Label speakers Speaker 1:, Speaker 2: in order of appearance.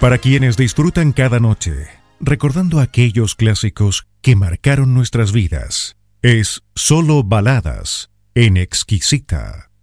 Speaker 1: Para quienes disfrutan cada noche, recordando aquellos clásicos que marcaron nuestras vidas, es Solo Baladas en Exquisita.